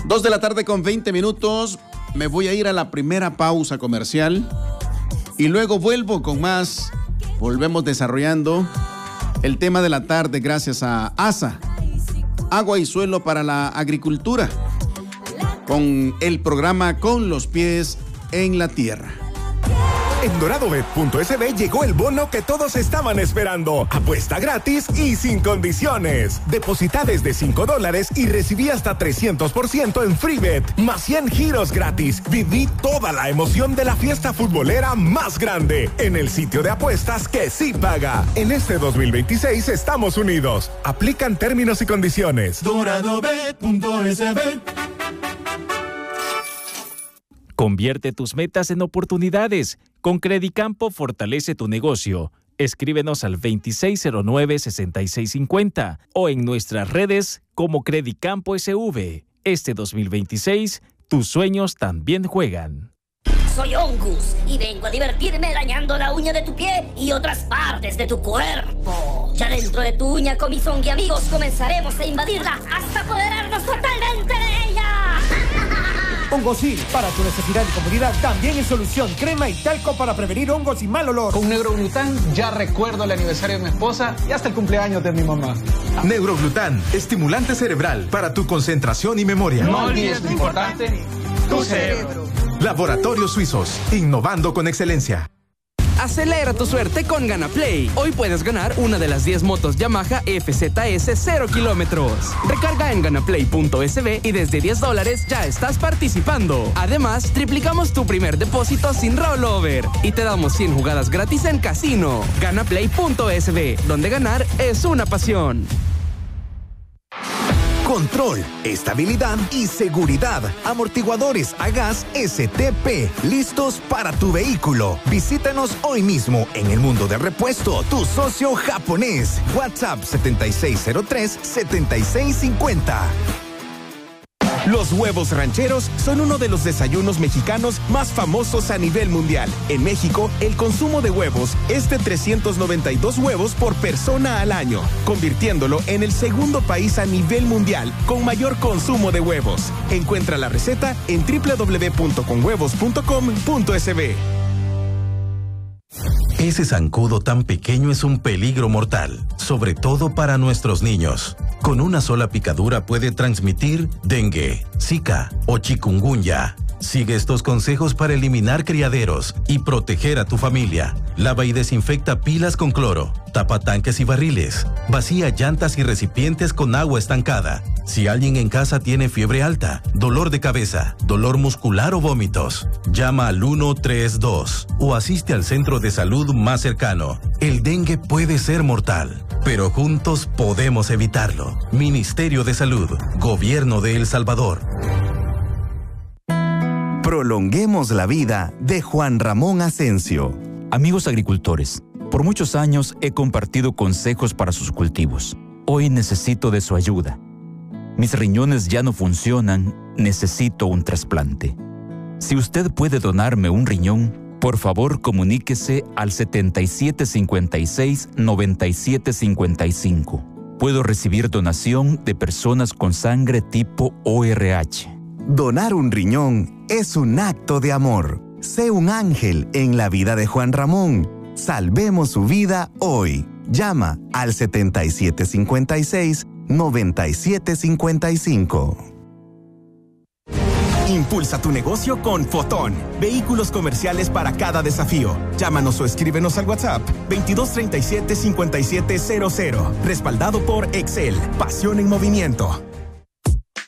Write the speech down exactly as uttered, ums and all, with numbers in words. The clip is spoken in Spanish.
Dos de la tarde con veinte minutos. Me voy a ir a la primera pausa comercial y luego vuelvo con más. Volvemos desarrollando el tema de la tarde gracias a ASA, Agua y Suelo para la Agricultura, con el programa Con los Pies en la Tierra. En doradobet punto es be llegó el bono que todos estaban esperando. Apuesta gratis y sin condiciones. Deposita desde cinco dólares y recibí hasta trescientos por ciento en FreeBet, más cien giros gratis. Viví toda la emoción de la fiesta futbolera más grande en el sitio de apuestas que sí paga. En este dos mil veintiséis estamos unidos. Aplican términos y condiciones. doradobet punto es be. Convierte tus metas en oportunidades. Con Credicampo fortalece tu negocio. Escríbenos al veintiséis cero nueve, sesenta y seis cincuenta o en nuestras redes como Credicampo S V. Este dos mil veintiséis, tus sueños también juegan. Soy Ongus y vengo a divertirme dañando la uña de tu pie y otras partes de tu cuerpo. Ya dentro de tu uña, con mis Ongi amigos, comenzaremos a invadirla hasta apoderarnos totalmente de ella. Hongosil, para tu necesidad y comodidad, también es solución. Crema y talco para prevenir hongos y mal olor. Con Neuroglután ya recuerdo el aniversario de mi esposa y hasta el cumpleaños de mi mamá. Neuroglután, estimulante cerebral para tu concentración y memoria. No olvides lo importante, tu cerebro. Laboratorios Suizos, innovando con excelencia. Acelera tu suerte con GanaPlay. Hoy puedes ganar una de las diez motos Yamaha F Z S cero kilómetros. Recarga en ganaplay punto es be y desde diez dólares ya estás participando. Además, triplicamos tu primer depósito sin rollover y te damos cien jugadas gratis en casino. ganaplay punto es be, donde ganar es una pasión. Control, estabilidad y seguridad. Amortiguadores a gas S T P, listos para tu vehículo. Visítanos hoy mismo en el Mundo del Repuesto, tu socio japonés. WhatsApp setenta y seis cero tres, setenta y seis cincuenta. Los huevos rancheros son uno de los desayunos mexicanos más famosos a nivel mundial. En México, el consumo de huevos es de trescientos noventa y dos huevos por persona al año, convirtiéndolo en el segundo país a nivel mundial con mayor consumo de huevos. Encuentra la receta en doble u doble u doble u punto con huevos punto com punto es be. Ese zancudo tan pequeño es un peligro mortal, sobre todo para nuestros niños. Con una sola picadura puede transmitir dengue, zika o chikungunya. Sigue estos consejos para eliminar criaderos y proteger a tu familia. Lava y desinfecta pilas con cloro. Tapa tanques y barriles. Vacía llantas y recipientes con agua estancada. Si alguien en casa tiene fiebre alta, dolor de cabeza, dolor muscular o vómitos, llama al uno tres dos o asiste al centro de salud más cercano. El dengue puede ser mortal, pero juntos podemos evitarlo. Ministerio de Salud, Gobierno de El Salvador. Prolonguemos la vida de Juan Ramón Asensio. Amigos agricultores, por muchos años he compartido consejos para sus cultivos. Hoy necesito de su ayuda. Mis riñones ya no funcionan, necesito un trasplante. Si usted puede donarme un riñón, por favor comuníquese al setenta y siete cincuenta y seis, noventa y siete cincuenta y cinco. Puedo recibir donación de personas con sangre tipo O R H. Donar un riñón es un acto de amor. Sé un ángel en la vida de Juan Ramón. Salvemos su vida hoy. Llama al setenta y siete cincuenta y seis, noventa y siete cincuenta y cinco. Impulsa tu negocio con Fotón. Vehículos comerciales para cada desafío. Llámanos o escríbenos al WhatsApp veintidós treinta y siete, cincuenta y siete cero cero. Respaldado por Excel. Pasión en movimiento.